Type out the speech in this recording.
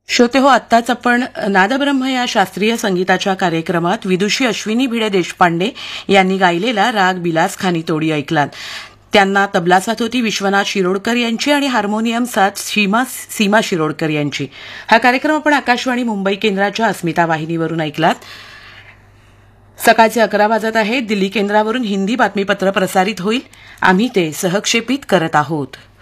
श्रोते हो, आत्ताच आपण नादब्रह्म या शास्त्रीय संगीताच्या कार्यक्रमात विदुषी अश्विनी भिडे देशपांडे यांनी गायलेला राग बिलास खानी तोडी ऐकलात. त्यांना तबला साथ होती विश्वनाथ शिरोडकर यांची आणि हार्मोनियम साथ सीमा शिरोडकर यांची. हा कार्यक्रम आपण आकाशवाणी मुंबई केंद्राच्या अस्मिता वाहिनीवरून ऐकलात. सकाळचे 11 वाजत आहेत. दिल्ली केंद्रावरून हिंदी बातमीपत्र प्रसारित होईल. आम्ही ते सहक्षेपित करत आहोत.